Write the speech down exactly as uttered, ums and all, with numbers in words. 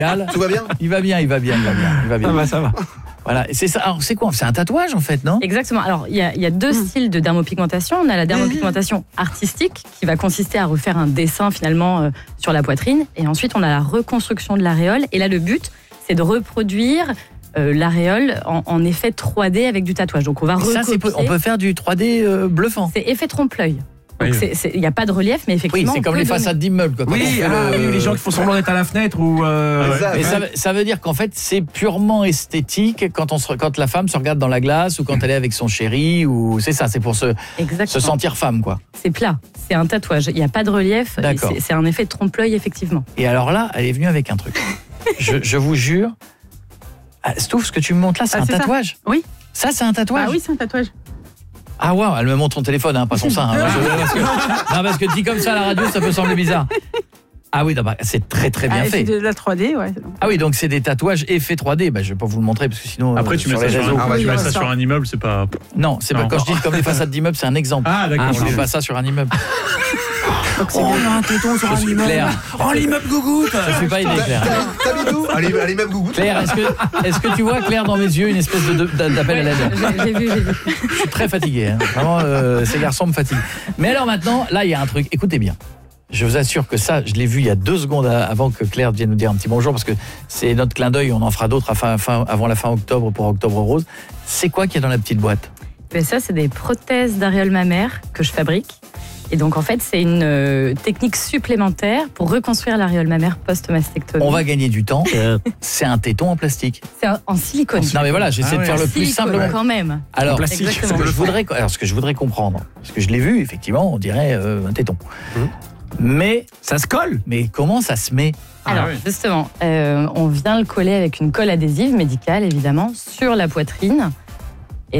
Tout va bien ? Il va bien, il va bien, il va bien. Il va bien. Ah bah, ça va. Voilà, et c'est ça. Alors, c'est quoi ? C'est un tatouage en fait, non ? Exactement. Alors, il y a, il y a deux mmh. styles de dermopigmentation. On a la dermopigmentation artistique qui va consister à refaire un dessin finalement euh, sur la poitrine. Et ensuite, on a la reconstruction de l'aréole. Et là, le but, c'est de reproduire euh, l'aréole en, en effet trois D avec du tatouage. Donc, on va recopier. Ça, c'est, on peut faire du trois D euh, bluffant. C'est effet trompe-l'œil. Il n'y a pas de relief, mais effectivement. Oui, c'est comme les façades d'immeubles. Quoi, oui, ah, le... oui, les gens qui font semblant d'être à la fenêtre. Ou euh... ça, mais ça, ça veut dire qu'en fait, c'est purement esthétique quand, on se, quand la femme se regarde dans la glace ou quand elle est avec son chéri. Ou, c'est ça, c'est pour se, se sentir femme. Quoi. C'est plat, c'est un tatouage. Il n'y a pas de relief, c'est, c'est un effet de trompe-l'œil, effectivement. Et alors là, elle est venue avec un truc. je, je vous jure, Stouff, ce que tu me montres là, c'est ah, un c'est tatouage. Ça. Oui. Ça, c'est un tatouage. Ah oui, c'est un tatouage. Ah ouais, elle me montre son téléphone, hein, pas son sein. Hein, parce, que, non, parce que dit comme ça à la radio, ça peut sembler bizarre. Ah oui, bah, c'est très très bien ah, fait. C'est de la trois D, ouais. Ah oui, donc c'est des tatouages effets trois D. Bah, je vais pas vous le montrer parce que sinon. Après, tu mets ça, sur un, ah, bah, tu mets ça sur un immeuble, c'est pas. Non, c'est non. pas. Quand je dis comme les façades d'immeuble, c'est un exemple. Ah d'accord. Ah, je mets pas ça sur un immeuble. Oh, il y a un téton sur un immeuble. Claire. Oh, l'immeuble Gougoute. Je suis pas aidé, Claire. T'habites où ? À l'immeuble Gougoute. Claire, est-ce que, est-ce que tu vois, Claire, dans mes yeux, une espèce de, d'appel à l'aide ? J'ai, j'ai vu, j'ai vu. Je suis très fatigué. Hein. Vraiment, euh, ces garçons me fatiguent. Mais alors maintenant, là, il y a un truc. Écoutez bien. Je vous assure que ça, je l'ai vu il y a deux secondes avant que Claire vienne nous dire un petit bonjour, parce que c'est notre clin d'œil, on en fera d'autres à fin, fin, avant la fin octobre pour Octobre Rose. C'est quoi qu'il y a dans la petite boîte ? Ben ça, c'est des prothèses d'aréole mammaire que je fabrique. Et donc, en fait, c'est une euh, technique supplémentaire pour reconstruire l'aréole mammaire post-mastectomie. On va gagner du temps. C'est un téton en plastique. C'est un, en silicone. Non, mais voilà, j'essaie ah ouais, de faire le plus simplement. quand même. Alors, ce que, je voudrais, alors, ce que je voudrais comprendre, parce que je l'ai vu, effectivement, on dirait euh, un téton. Mmh. Mais ça se colle. Mais comment ça se met ? Alors, ah oui. justement, euh, on vient le coller avec une colle adhésive médicale, évidemment, sur la poitrine.